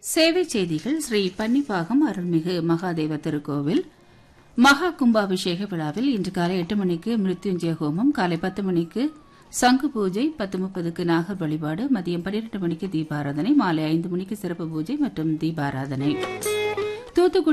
சேவை செய்திகள். ஸ்ரீ பன்னிப்பாகம் அருள்மிகு மகாதேவ திருக்கோவில் மகா கும்பாபிஷேக விழாவில் இன்று காலை 8 மணிக்கு மிருத்யுஞ்சய ஹோமம், காலை 10 மணிக்கு சங்கு பூஜை, 10:30க்கு நாகர் வழிபாடு, மதியம் 12 மணிக்கு தீபாராதனை, மாலை 5 மணிக்கு சிறப்பு பூஜை மற்றும் தீபாராதனை. தூத்துக்குடி